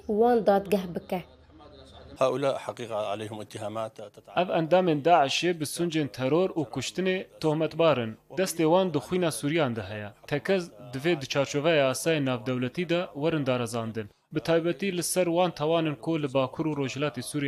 وان دادگه بکه. هؤلاء حقيقة عليهم اتهامات اف اندامên Daişê bi suncên teror û kuştinê tohmetbarin. Destê wan di xwîna Sûriyan de heye. Tekez divê di çarçoveya yasayê navdewletî de werin darazandin. Bi taybetî li ser wan tawanin ku li Bakur û Rojhilatê Sûriyê